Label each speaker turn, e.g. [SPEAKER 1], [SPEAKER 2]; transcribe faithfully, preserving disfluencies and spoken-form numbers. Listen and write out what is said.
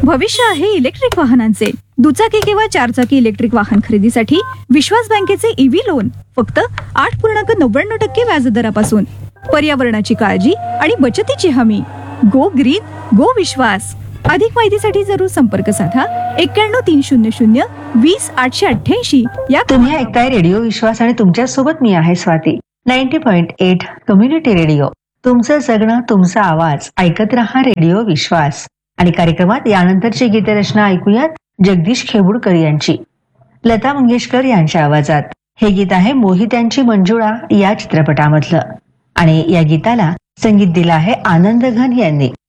[SPEAKER 1] भविष्य आहे इलेक्ट्रिक वाहनांचे. दुचाकी किंवा चारचाकी इलेक्ट्रिक वाहन खरेदीसाठी विश्वास बँकेचे ईव्ही लोन फक्त आठ पूर्णांक नव्याण्णव टक्के व्याजदरापासून. पर्यावरणाची काळजी आणि बचतीची हमी. गो ग्रीन गो विश्वास. अधिक माहितीसाठी जरूर संपर्क साधा एक्क्याण्णव तीन शून्य शून्य वीस आठशे अठ्ठ्याऐंशी या.
[SPEAKER 2] तुम्ही ऐकताय रेडिओ विश्वास आणि तुमच्या सोबत मी आहे Swati. Ninety point eight community radio. तुमचं जगणं तुमचा आवाज. ऐकत रहा रेडिओ विश्वास. आणि कार्यक्रमात यानंतरची गीतरचना ऐकूयात जगदीश खेबुडकर यांची, लता मंगेशकर यांच्या आवाजात. हे गीत आहे मोहित्यांची मंजुळा या चित्रपटामधलं आणि या गीताला संगीत दिलं आहे आनंद घन यांनी.